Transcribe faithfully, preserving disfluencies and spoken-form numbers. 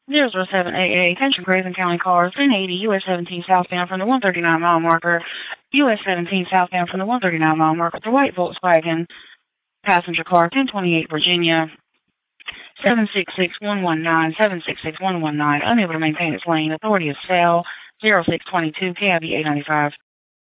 zero zero seven eight eight, attention Grayson County cars, ten eighty U S seventeen southbound from the one thirty-nine mile marker, U S seventeen southbound from the one thirty-nine mile marker, the white Volkswagen passenger car, ten twenty-eight Virginia, seven six six one one nine, seven six six one one nine, unable to maintain its lane, authority is fail, zero six two two, K I V eight ninety-five.